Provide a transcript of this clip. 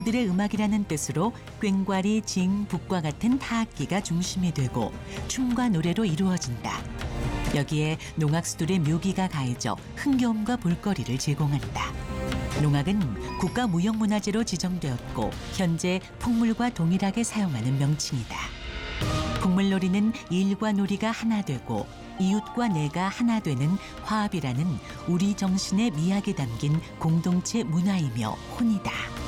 들의 음악이라는 뜻으로 꽹과리, 징, 북과 같은 타악기가 중심이 되고 춤과 노래로 이루어진다. 여기에 농악수들의 묘기가 가해져 흥겨움과 볼거리를 제공한다. 농악은 국가무형문화재로 지정되었고 현재 풍물과 동일하게 사용하는 명칭이다. 풍물놀이는 일과 놀이가 하나 되고 이웃과 내가 하나 되는 화합이라는 우리 정신의 미학이 담긴 공동체 문화이며 혼이다.